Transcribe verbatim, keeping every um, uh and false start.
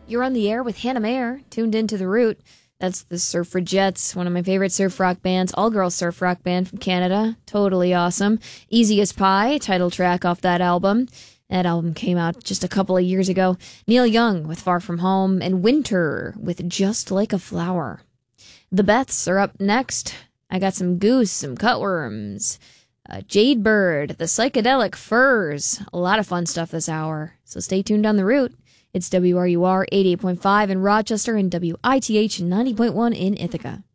You're on the air with Hannah Mayer, tuned into The Root. That's the Surfragettes, one of my favorite surf rock bands, all-girl surf rock band from Canada. Totally awesome. Easy as Pie, title track off that album. That album came out just a couple of years ago. Neil Young with Far From Home, and Winter with Just Like a Flower. The Beths are up next. I got some Goose, some Cutworms, uh, Jade Bird, the Psychedelic Furs. A lot of fun stuff this hour. So stay tuned on The Root. It's W R U R eighty-eight point five in Rochester and W I T H ninety point one in Ithaca.